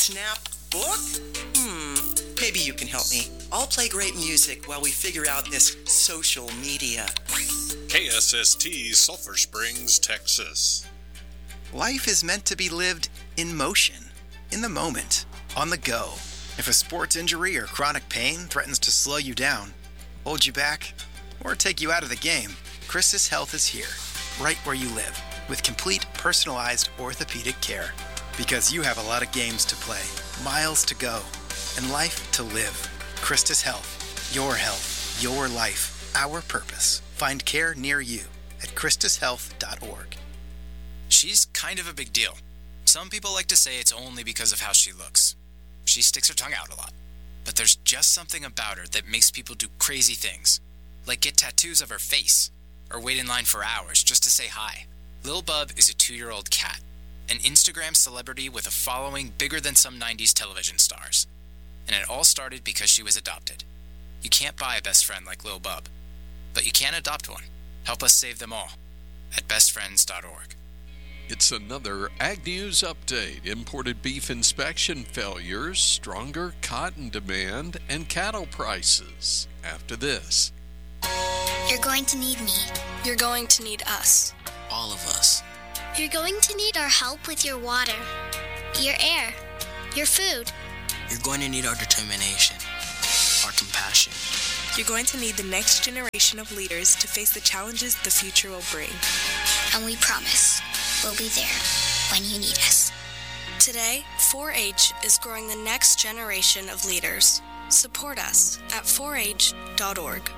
Snap book? Maybe you can help me. I'll play great music while we figure out this social media. KSST, Sulphur Springs, Texas. Life is meant to be lived in motion, in the moment, on the go. If a sports injury or chronic pain threatens to slow you down, hold you back, or take you out of the game, Christus Health is here, right where you live, with complete personalized orthopedic care. Because you have a lot of games to play, miles to go, and life to live. Christus Health, your life, our purpose. Find care near you at christushealth.org. She's kind of a big deal. Some people like to say it's only because of how she looks. She sticks her tongue out a lot. But there's just something about her that makes people do crazy things, like get tattoos of her face, or wait in line for hours just to say hi. Lil Bub is a 2-year-old cat, an Instagram celebrity with a following bigger than some 90s television stars. And it all started because she was adopted. You can't buy a best friend like Lil Bub, but you can adopt one. Help us save them all at bestfriends.org. It's another Ag News update. Imported beef inspection failures, stronger cotton demand, and cattle prices. After this. You're going to need me. You're going to need us. All of us. You're going to need our help with your water, your air, your food. You're going to need our determination, our compassion. You're going to need the next generation of leaders to face the challenges the future will bring. And we promise we'll be there when you need us. Today, 4-H is growing the next generation of leaders. Support us at 4h.org.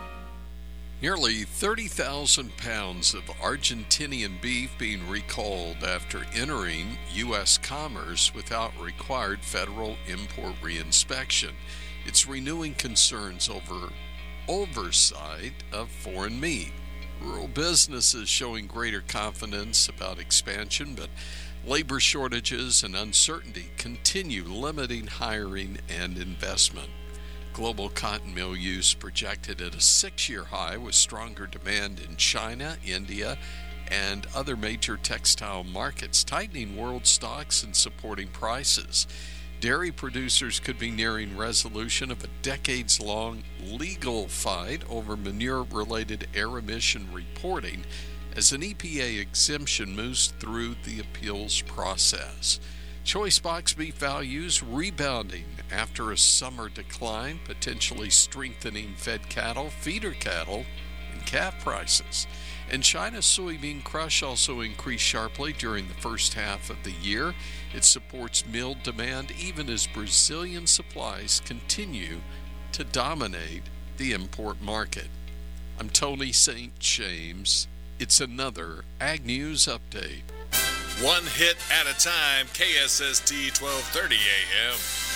Nearly 30,000 pounds of Argentinian beef being recalled after entering U.S. commerce without required federal import reinspection. It's renewing concerns over oversight of foreign meat. Rural businesses showing greater confidence about expansion, but labor shortages and uncertainty continue limiting hiring and investment. Global cotton mill use projected at a 6-year high with stronger demand in China, India, and other major textile markets, tightening world stocks and supporting prices. Dairy producers could be nearing resolution of a decades-long legal fight over manure-related air emission reporting as an EPA exemption moves through the appeals process. Choice box beef values rebounding after a summer decline, potentially strengthening fed cattle, feeder cattle, and calf prices. And China's soybean crush also increased sharply during the first half of the year. It supports mill demand even as Brazilian supplies continue to dominate the import market. I'm Tony St. James. It's another Ag News update. One hit at a time, KSST 1230 AM.